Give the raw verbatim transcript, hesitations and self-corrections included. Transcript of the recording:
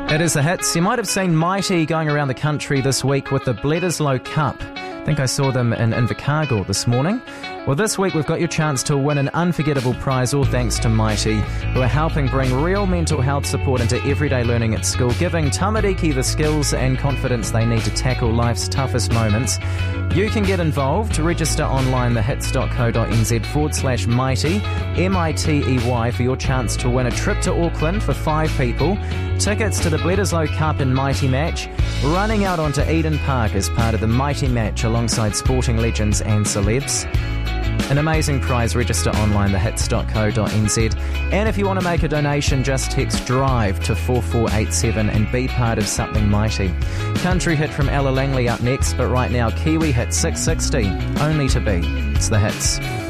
It is the hits. You might have seen Mighty going around the country this week with the Bledisloe Cup. I think I saw them in Invercargill this morning. Well, this week we've got your chance to win an unforgettable prize, all thanks to Mighty, who are helping bring real mental health support into everyday learning at school, giving Tamariki the skills and confidence they need to tackle life's toughest moments. You can get involved. Register online, thehits.co.nz forward slash Mighty, M I T E Y, for your chance to win a trip to Auckland for five people, tickets to the Bledisloe Cup and Mighty Match, running out onto Eden Park as part of the Mighty Match alongside sporting legends and celebs. An amazing prize. Register online, thehits.co.nz. And if you want to make a donation, just text DRIVE to four four eight seven and be part of something mighty. Country hit from Ella Langley up next, but right now Kiwi hit six sixty, Only to Be. It's the Hits.